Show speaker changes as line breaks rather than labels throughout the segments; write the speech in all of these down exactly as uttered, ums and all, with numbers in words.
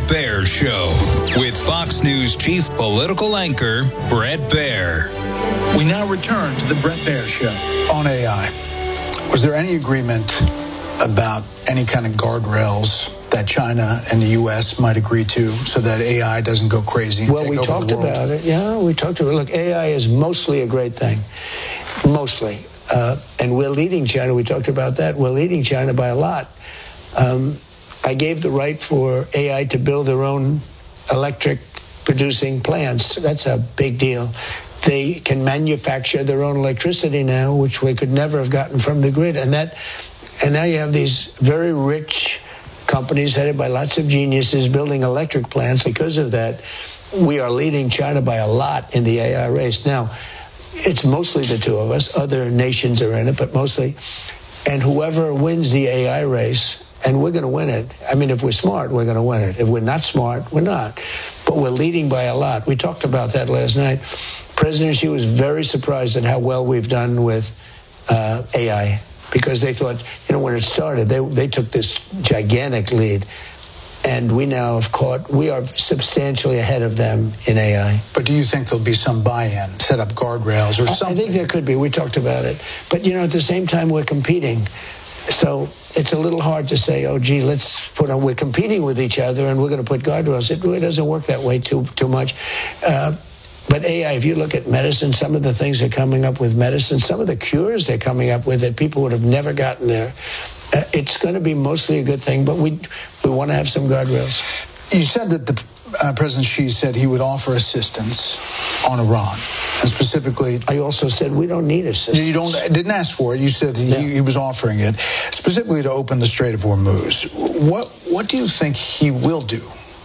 Baier Show with Fox News chief political anchor Bret Baier.
We now return to the Bret Baier Show on A I. Was there any agreement about any kind of guardrails that China and the U S might agree to so that A I doesn't go crazy? And
well,
take
we
over
talked
the world?
about it. Yeah, we talked about it. Look, A I is mostly a great thing. Mostly. Uh, and we're leading China. We talked about that. We're leading China by a lot. Um, I gave the right for A I to build their own electric producing plants. That's a big deal. They can manufacture their own electricity now, which we could never have gotten from the grid. And that, and now you have these very rich companies headed by lots of geniuses building electric plants. Because of that, we are leading China by a lot in the A I race. Now, it's mostly the two of us. Other nations are in it, but mostly. And whoever wins the A I race, and we're going to win it. I mean, if we're smart, we're going to win it. If we're not smart, we're not. But we're leading by a lot. We talked about that last night. President Xi was very surprised at how well we've done with uh, A I, because they thought, you know, when it started, they they took this gigantic lead. And we now have caught, we are substantially ahead of them in A I.
But do you think there'll be some buy-in, set up guardrails or something?
I think there could be. We talked about it. But, you know, at the same time, we're competing. So it's a little hard to say, oh, gee, let's put on, we're competing with each other and we're going to put guardrails. It really doesn't work that way too too much. Uh, but A I, if you look at medicine, some of the things they're coming up with medicine, some of the cures they're coming up with that people would have never gotten there. Uh, it's going to be mostly a good thing, but we we want to have some guardrails.
You said that the uh, President Xi said he would offer assistance on Iran, and specifically,
I also said we don't need assistance.
You don't didn't ask for it. You said he,
yeah.
he was offering it specifically to open the Strait of Hormuz. What what do you think he will do?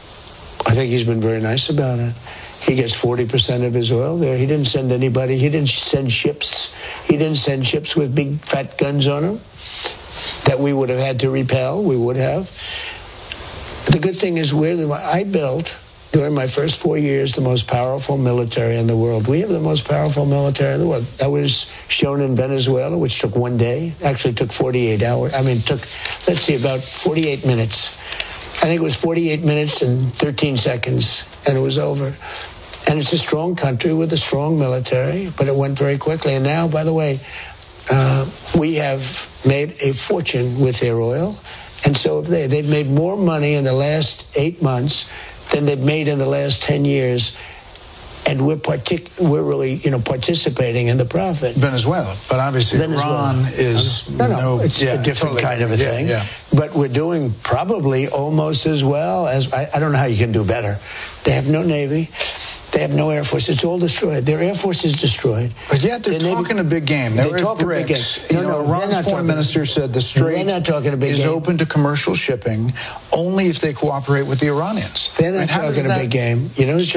I think he's been very nice about it. He gets forty percent of his oil there. He didn't send anybody. He didn't send ships. He didn't send ships with big fat guns on them that we would have had to repel. We would have. The good thing is we're the, I built, during my first four years, the most powerful military in the world. We have the most powerful military in the world. That was shown in Venezuela, which took one day. Actually took forty-eight hours. I mean, it took, let's see, about forty-eight minutes. I think it was forty-eight minutes and thirteen seconds, and it was over. And it's a strong country with a strong military, but it went very quickly. And now, by the way, uh, we have made a fortune with their oil. And so have they. They've made more money in the last eight months than they've made in the last ten years. And we're partic- we're really, you know, participating in the profit.
Venezuela, but obviously
Venezuela.
Iran is
no, no,
no,
it's
yeah,
a different
totally
kind of a
yeah,
thing.
Yeah.
But we're doing probably almost as well as I, I don't know how you can do better. They have no Navy. They have no Air Force. It's all destroyed. Their Air Force is destroyed.
But yet they're
Their
talking
Navy,
a big game. They
they're talking a big game.
You
No,
know,
no,
Iran's foreign minister said the Strait
not talking a big
is
game.
open to commercial shipping only if they cooperate with the Iranians.
They're not
I mean, how
talking
does
a
that-
big game. You know who's